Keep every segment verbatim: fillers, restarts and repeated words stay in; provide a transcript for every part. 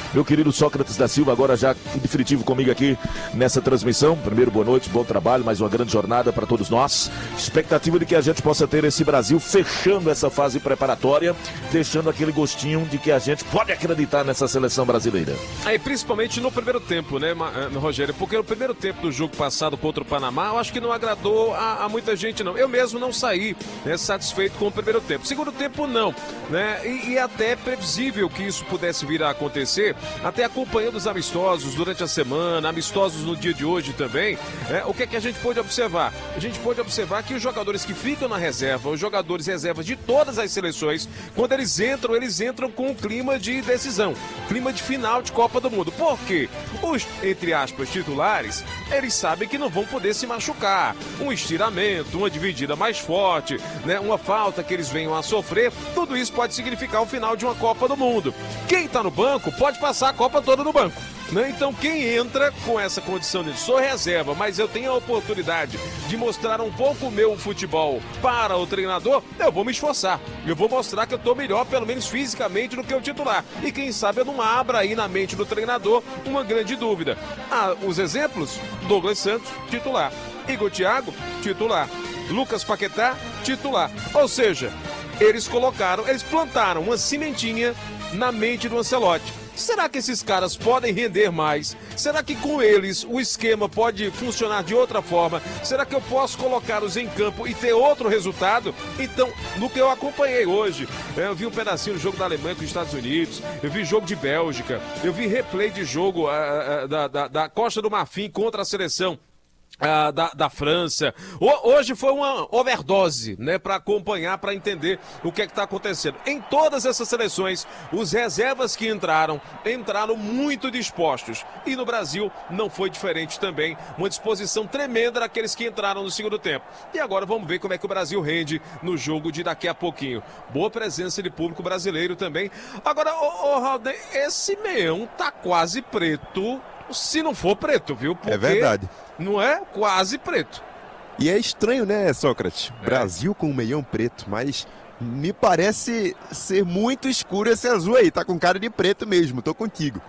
meu querido Sócrates da Silva, agora já em definitivo comigo aqui nessa transmissão. Primeiro, boa noite, bom trabalho, mais uma grande jornada para todos nós. Expectativa de que a gente possa ter esse Brasil fechando essa fase preparatória, deixando aquele gostinho de que a gente pode acreditar nessa seleção brasileira. Aí, principalmente no primeiro tempo, né, Rogério? Porque no primeiro tempo do jogo passado contra o Panamá, eu acho que não agradou a, a muita gente, não. Eu mesmo não saí, né, satisfeito com o primeiro tempo. Segundo tempo, não, né? E, e até é previsível que isso pudesse vir a acontecer, até acompanhando os amistosos durante a semana, amistosos no dia de hoje também, né? O que é que a gente pôde observar? A gente pôde observar que os jogadores que ficam na reserva, os jogadores reservas de todas as seleções, quando eles entram, eles entram com um clima de decisão, clima de final de Copa do Mundo. Por quê? Os, entre aspas, titulares, eles sabem que não vão poder se machucar. Um estiramento, uma dividida mais forte, né? Uma falta que eles venham a sofrer, tudo isso pode significar o final de uma Copa do Mundo. Quem está no banco pode passar a Copa toda no banco, né? Então quem entra com essa condição de sou reserva, mas eu tenho a oportunidade de mostrar um pouco o meu futebol para o treinador, eu vou me esforçar. Eu vou mostrar que eu estou melhor, pelo menos fisicamente, do que o titular. E quem sabe eu não abra aí na mente do treinador uma grande dúvida. Ah, os exemplos? Douglas Santos, titular. Igor Thiago, titular. Lucas Paquetá, titular. Ou seja, eles colocaram, eles plantaram uma cimentinha na mente do Ancelotti. Será que esses caras podem render mais? Será que com eles o esquema pode funcionar de outra forma? Será que eu posso colocá-los em campo e ter outro resultado? Então, no que eu acompanhei hoje, eu vi um pedacinho do jogo da Alemanha com os Estados Unidos, eu vi jogo de Bélgica, eu vi replay de jogo uh, uh, da, da, da Costa do Marfim contra a seleção Ah, da, da França. O, hoje foi uma overdose, né, para acompanhar, para entender o que é que está acontecendo. Em todas essas seleções, os reservas que entraram, entraram muito dispostos. E no Brasil não foi diferente também. Uma disposição tremenda daqueles que entraram no segundo tempo. E agora vamos ver como é que o Brasil rende no jogo de daqui a pouquinho. Boa presença de público brasileiro também. Agora, ô, ô Raul, esse meião tá quase preto, se não for preto, viu? Porque... É verdade. Não é? Quase preto. E é estranho, né, Sócrates? É. Brasil com um meião preto, mas me parece ser muito escuro esse azul aí. Tá com cara de preto mesmo, tô contigo.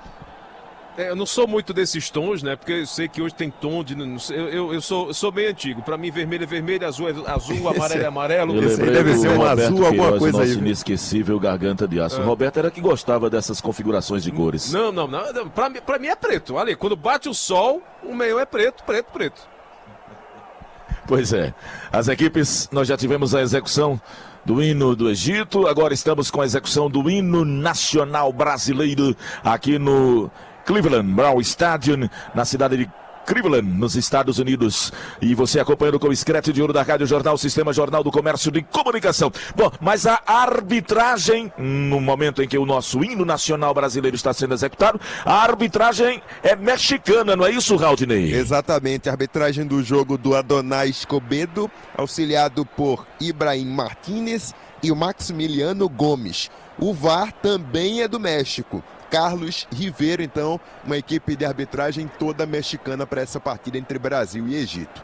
É, eu não sou muito desses tons, né? Porque eu sei que hoje tem tom de... Eu, eu, eu, sou, eu sou bem antigo. Pra mim, vermelho é vermelho, azul é azul, amarelo é amarelo. Eu Esse aí lembrei deve do ser um Roberto azul, alguma Queiroz, coisa nosso aí. inesquecível garganta de aço. É. O Roberto era que gostava dessas configurações de cores. Não, não, não. não. Pra, mim- pra mim é preto. Olha aí, quando bate o sol, o meio é preto, preto, preto. Pois é. As equipes, nós já tivemos a execução do hino do Egito, agora estamos com a execução do hino nacional brasileiro aqui no Cleveland Brown Stadium, na cidade de Cleveland, nos Estados Unidos. E você acompanhando com o escrete de ouro da Rádio Jornal, Sistema Jornal do Comércio de Comunicação. Bom, mas a arbitragem, no momento em que o nosso hino nacional brasileiro está sendo executado, a arbitragem é mexicana, não é isso, Raudinei? Exatamente, a arbitragem do jogo do Adonai Escobedo, auxiliado por Ibrahim Martínez e o Maximiliano Gomes. O V A R também é do México. Carlos Ribeiro, então, uma equipe de arbitragem toda mexicana para essa partida entre Brasil e Egito.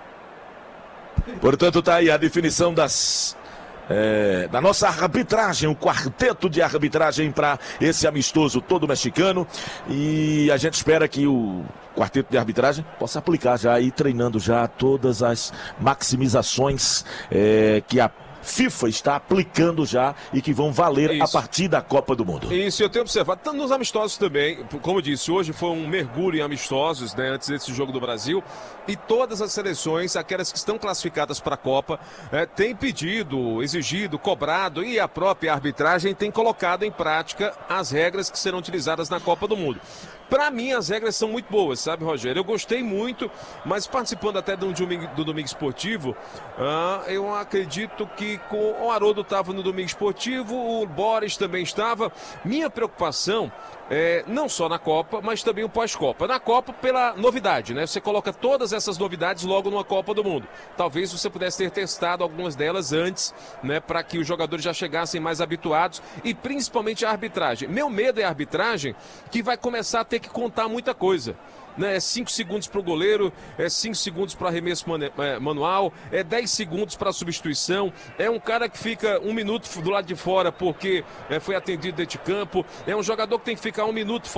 Portanto, tá aí a definição das... É, da nossa arbitragem, o quarteto de arbitragem para esse amistoso todo mexicano, e a gente espera que o quarteto de arbitragem possa aplicar já aí, treinando já todas as maximizações é, que a FIFA está aplicando já e que vão valer Isso. a partir da Copa do Mundo. Isso, eu tenho observado, tanto nos amistosos também, como eu disse, hoje foi um mergulho em amistosos, né, antes desse jogo do Brasil, e todas as seleções, aquelas que estão classificadas para a Copa, é, têm pedido, exigido, cobrado, e a própria arbitragem tem colocado em prática as regras que serão utilizadas na Copa do Mundo. Para mim, as regras são muito boas, sabe, Rogério? Eu gostei muito, mas participando até do domingo, do domingo esportivo, ah, eu acredito que com, o Haroldo estava no domingo esportivo, o Boris também estava. Minha preocupação é não só na Copa, mas também o pós-Copa. Na Copa, pela novidade, né? Você coloca todas essas novidades logo numa Copa do Mundo. Talvez você pudesse ter testado algumas delas antes, né? Para que os jogadores já chegassem mais habituados, e principalmente a arbitragem. Meu medo é a arbitragem que vai começar a ter que contar muita coisa. Né? É cinco segundos para o goleiro, é cinco segundos para arremesso manual, é dez segundos para substituição, é um cara que fica um minuto do lado de fora porque é, foi atendido dentro de campo, é um jogador que tem que ficar um minuto fora